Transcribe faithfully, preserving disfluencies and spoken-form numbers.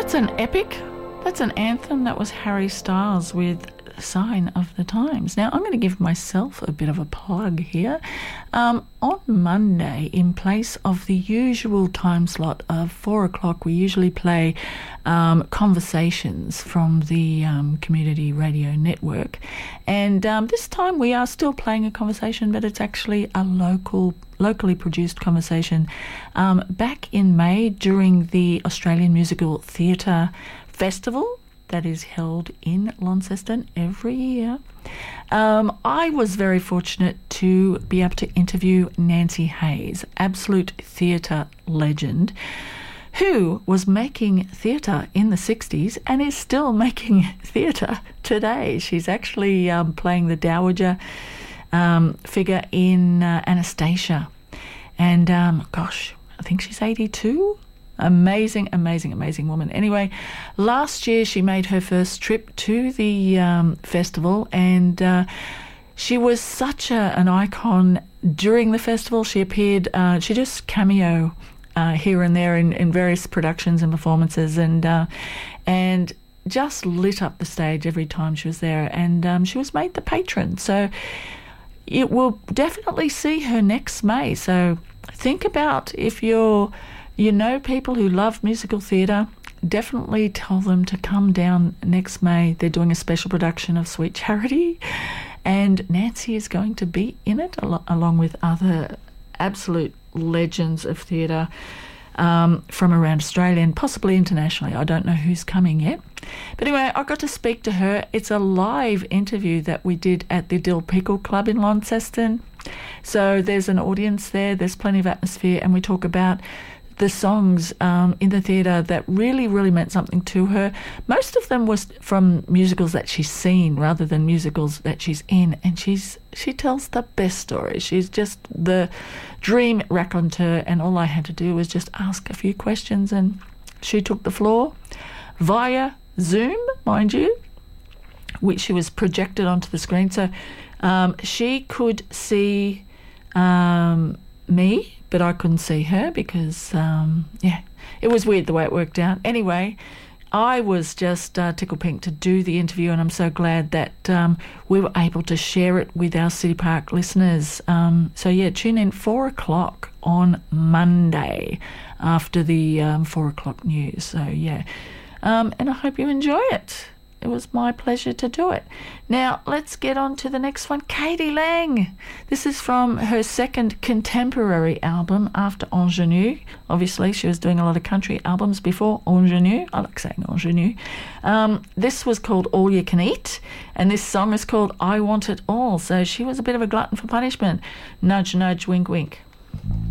that's an epic. That's an anthem. That was Harry Styles with Sign of the Times. Now, I'm going to give myself a bit of a plug here. Um, on Monday, in place of the usual time slot of four o'clock, we usually play um, Conversations from the um, Community Radio Network. And um, this time we are still playing a conversation, but it's actually a local, locally produced conversation. Um, back in May, during the Australian Musical Theatre Festival, that is held in Launceston every year. Um, I was very fortunate to be able to interview Nancy Hayes, absolute theatre legend, who was making theatre in the sixties and is still making theatre today. She's actually um, playing the Dowager um, figure in uh, Anastasia. And um, gosh, I think she's eighty-two. Amazing, amazing, amazing woman. Anyway, last year she made her first trip to the um, festival, and uh, she was such a, an icon during the festival. She appeared, uh, she just cameo uh, here and there in, in various productions and performances, and uh, and just lit up the stage every time she was there. And um, she was made the patron, so it will definitely see her next May. So think about, if you're you know people who love musical theatre, definitely tell them to come down next May. They're doing a special production of Sweet Charity, and Nancy is going to be in it al- along with other absolute legends of theatre um, from around Australia and possibly internationally. I don't know who's coming yet. But anyway, I got to speak to her. It's a live interview that we did at the Dill Pickle Club in Launceston. So there's an audience there, there's plenty of atmosphere, and we talk about the songs um, in the theatre that really, really meant something to her. Most of them was from musicals that she's seen rather than musicals that she's in, and she's she tells the best stories. She's just the dream raconteur, and all I had to do was just ask a few questions, and she took the floor via Zoom, mind you, which she was projected onto the screen. So um, she could see um, me, but I couldn't see her because, um, yeah, it was weird the way it worked out. Anyway, I was just uh, tickle pink to do the interview, and I'm so glad that um, we were able to share it with our City Park listeners. Um, so, yeah, tune in four o'clock on Monday after the um, four o'clock news. So, yeah, um, and I hope you enjoy it. It was my pleasure to do it. Now, let's get on to the next one. k.d. lang. This is from her second contemporary album after Ingenue. Obviously, she was doing a lot of country albums before Ingenue. I like saying Ingenue. Um, this was called All You Can Eat, and this song is called I Want It All. So she was a bit of a glutton for punishment. Nudge, nudge, wink, wink.